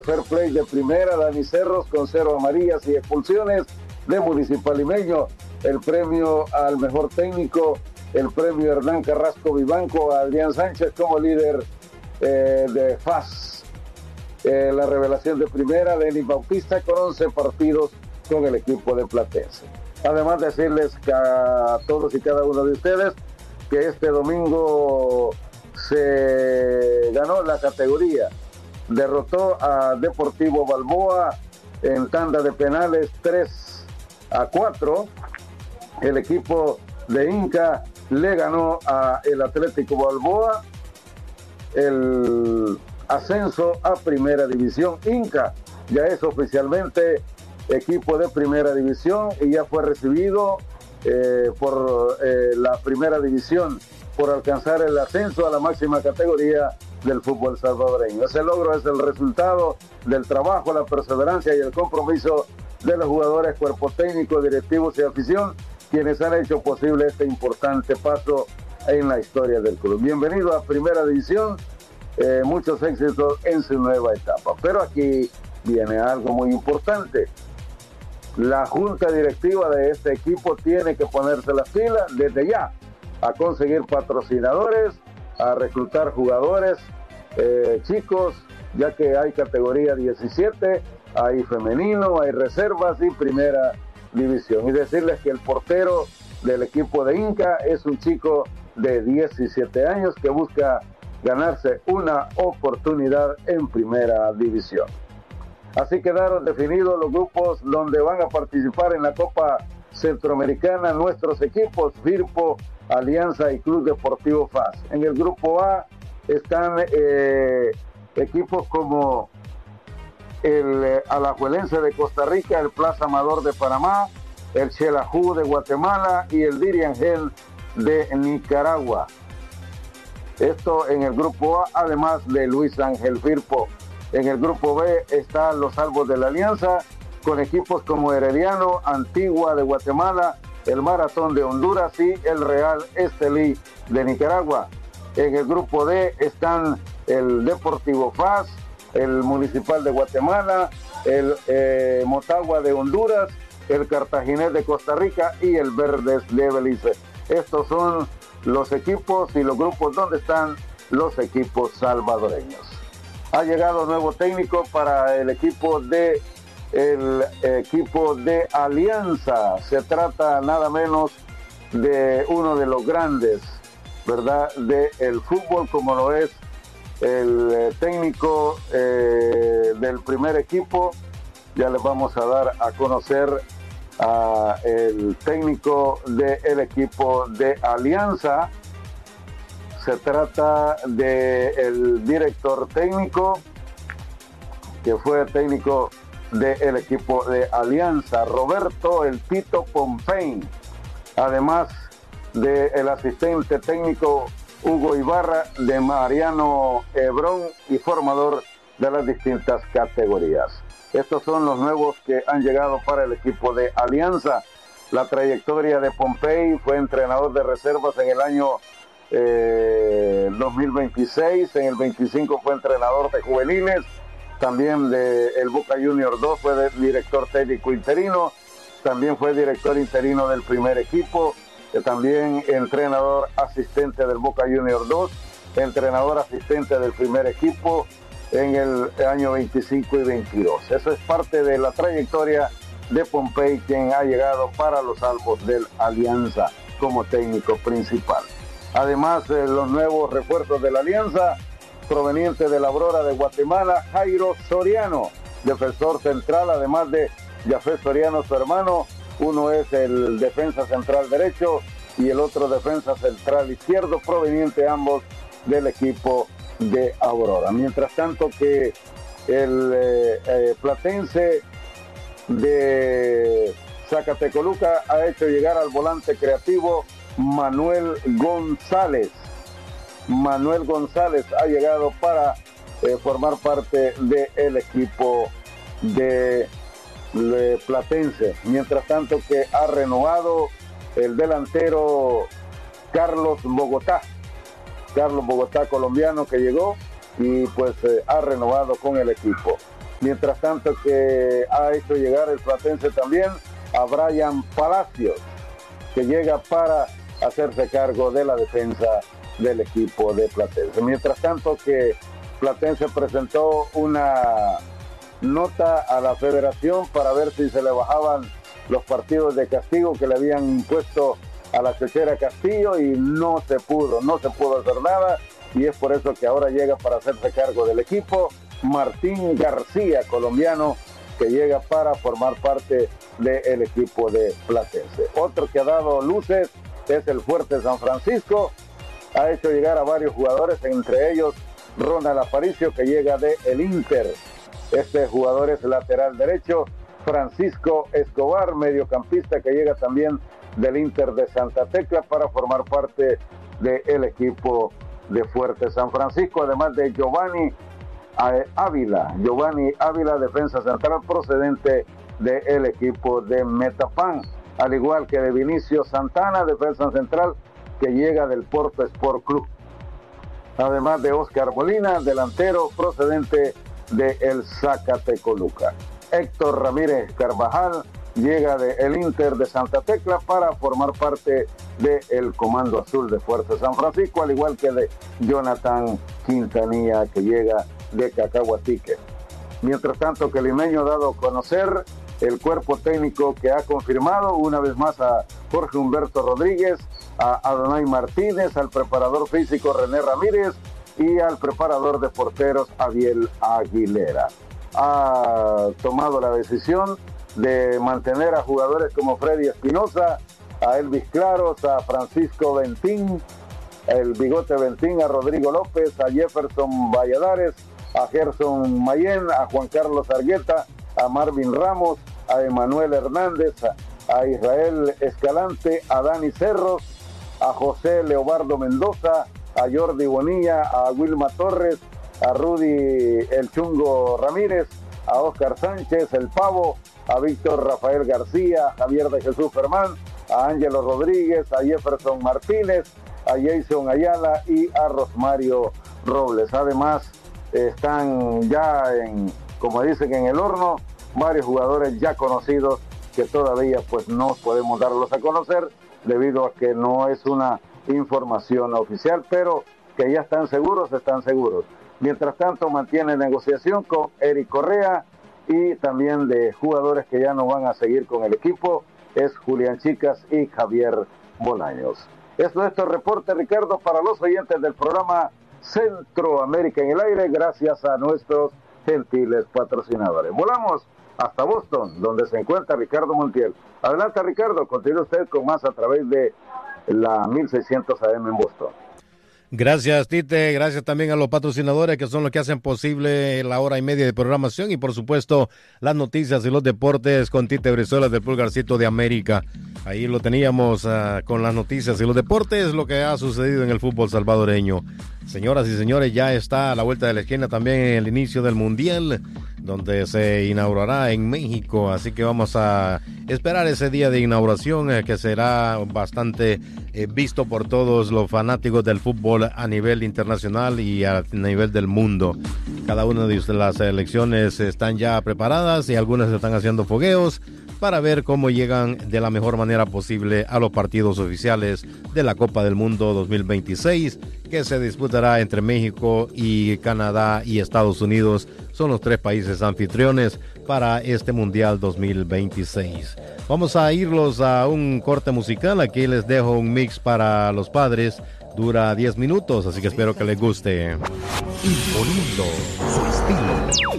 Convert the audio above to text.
Fair Play de primera, Dani Cerros con 0 amarillas y expulsiones. De Municipal Limeño, el premio al mejor técnico, el premio Hernán Carrasco Vivanco a Adrián Sánchez como líder de FAS. La revelación de primera, Denis Bautista con 11 partidos con el equipo de Platense. Además decirles que a todos y cada uno de ustedes que este domingo se ganó la categoría. Derrotó a Deportivo Balboa en tanda de penales 3-4. El equipo de Inca le ganó a el Atlético Balboa el ascenso a Primera División. Inca ya es oficialmente equipo de Primera División y ya fue recibido por la Primera División por alcanzar el ascenso a la máxima categoría del fútbol salvadoreño. Ese logro es el resultado del trabajo, la perseverancia y el compromiso de los jugadores, cuerpo técnico, directivos y afición, quienes han hecho posible este importante paso en la historia del club. Bienvenido a Primera División, muchos éxitos en su nueva etapa. Pero aquí viene algo muy importante. La junta directiva de este equipo tiene que ponerse las pilas desde ya a conseguir patrocinadores, a reclutar jugadores chicos, ya que hay categoría 17, hay femenino, hay reservas y Primera División. Y decirles que el portero del equipo de Inca es un chico de 17 años que busca ganarse una oportunidad en Primera División. Así quedaron definidos los grupos donde van a participar en la Copa Centroamericana nuestros equipos, Firpo, Alianza y Club Deportivo FAS. En el grupo A están equipos como el Alajuelense de Costa Rica, el Plaza Amador de Panamá, el Xelajú de Guatemala y el Diriangel de Nicaragua. Esto en el grupo A, además de Luis Ángel Firpo. En el grupo B están los Albos de la Alianza, con equipos como Herediano, Antigua de Guatemala, el Maratón de Honduras y el Real Estelí de Nicaragua. En el grupo D están el Deportivo FAS, el Municipal de Guatemala, el Motagua de Honduras, el Cartaginés de Costa Rica y el Verdes de Belice. Estos son los equipos y los grupos donde están los equipos salvadoreños. Ha llegado nuevo técnico para el equipo de Alianza. Se trata nada menos de uno de los grandes, ¿verdad?, del fútbol, como lo es el técnico del primer equipo. Ya les vamos a dar a conocer a el técnico del equipo de Alianza. Se trata del director técnico, que fue técnico del equipo de Alianza, Roberto El Tito Pompey, además del asistente técnico Hugo Ibarra, de Mariano Hebrón y formador de las distintas categorías. Estos son los nuevos que han llegado para el equipo de Alianza. La trayectoria de Pompey: fue entrenador de reservas en el año 2026, en el 25 fue entrenador de juveniles, también de el Boca Juniors 2 fue director técnico interino, también fue director interino del primer equipo, también entrenador asistente del Boca Juniors 2, entrenador asistente del primer equipo en el año 25 y 22. Eso es parte de la trayectoria de Pompey, quien ha llegado para los Albos del Alianza como técnico principal. Además, los nuevos refuerzos de la Alianza, proveniente de la Aurora de Guatemala, Jairo Soriano, defensor central, además de Jafet Soriano, su hermano. Uno es el defensa central derecho y el otro defensa central izquierdo, proveniente ambos del equipo de Aurora. Mientras tanto que el Platense de Zacatecoluca ha hecho llegar al volante creativo Manuel González. Manuel González ha llegado para formar parte del equipo de Platense. Mientras tanto que ha renovado el delantero Carlos Bogotá, colombiano, que llegó y pues ha renovado con el equipo. Mientras tanto que ha hecho llegar el Platense también a Brian Palacios, que llega para hacerse cargo de la defensa del equipo de Platense. Mientras tanto que Platense presentó una nota a la federación para ver si se le bajaban los partidos de castigo que le habían impuesto a la Chochera Castillo, y no se pudo hacer nada, y es por eso que ahora llega para hacerse cargo del equipo Martín García, colombiano, que llega para formar parte del equipo de Platense. Otro que ha dado luces es el Fuerte San Francisco, ha hecho llegar a varios jugadores, entre ellos Ronald Aparicio, que llega de el Inter. Este jugador es lateral derecho. Francisco Escobar, mediocampista, que llega también del Inter de Santa Tecla para formar parte del equipo de Fuerte San Francisco, además de Giovanni Ávila, defensa central procedente del equipo de Metapan, al igual que de Vinicio Santana, defensa central, que llega del Porto Sport Club, además de Oscar Molina, delantero procedente de el Zacatecoluca. Héctor Ramírez Carvajal llega del Inter de Santa Tecla para formar parte del Comando Azul de Fuerte San Francisco, al igual que de Jonathan Quintanilla, que llega de Cacahuatique. Mientras tanto que el limeño ha dado a conocer el cuerpo técnico que ha confirmado una vez más a Jorge Humberto Rodríguez, a Adonai Martínez, al preparador físico René Ramírez y al preparador de porteros Abiel Aguilera. Ha tomado la decisión de mantener a jugadores como Freddy Espinosa, a Elvis Claros, a Francisco Ventín, el Bigote Ventín, a Rodrigo López, a Jefferson Valladares, a Gerson Mayén, a Juan Carlos Argueta, a Marvin Ramos, a Emanuel Hernández, a Israel Escalante, a Dani Cerros, a José Leobardo Mendoza, a Jordi Bonilla, a Wilma Torres, a Rudy El Chungo Ramírez, a Oscar Sánchez, el Pavo, a Víctor Rafael García, a Javier de Jesús Fermán, a Ángelo Rodríguez, a Jefferson Martínez, a Jason Ayala y a Rosmario Robles. Además, están ya como dicen, en el horno, varios jugadores ya conocidos que todavía pues no podemos darlos a conocer debido a que no es una información oficial, pero que ya están seguros. Mientras tanto, mantiene negociación con Eric Correa, y también de jugadores que ya no van a seguir con el equipo, es Julián Chicas y Javier Bolaños. Esto es reporte, Ricardo, para los oyentes del programa Centroamérica en el aire, gracias a nuestros gentiles patrocinadores. Volamos hasta Boston, donde se encuentra Ricardo Montiel. Adelante, Ricardo, continúe usted con más a través de la 1600 AM en Boston. Gracias, Tite. Gracias también a los patrocinadores que son los que hacen posible la hora y media de programación y, por supuesto, las noticias y los deportes con Tite Brizuela del Pulgarcito de América. Ahí lo teníamos con las noticias y los deportes, lo que ha sucedido en el fútbol salvadoreño. Señoras y señores, ya está a la vuelta de la esquina también el inicio del Mundial, donde se inaugurará en México, así que vamos a esperar ese día de inauguración que será bastante visto por todos los fanáticos del fútbol a nivel internacional y a nivel del mundo. Cada una de las selecciones están ya preparadas y algunas están haciendo fogueos para ver cómo llegan de la mejor manera posible a los partidos oficiales de la Copa del Mundo 2026, que se disputará entre México y Canadá y Estados Unidos. Son los tres países anfitriones para este Mundial 2026. Vamos a irlos a un corte musical. Aquí les dejo un mix para los padres. Dura 10 minutos, así que espero que les guste. Imponiendo su estilo.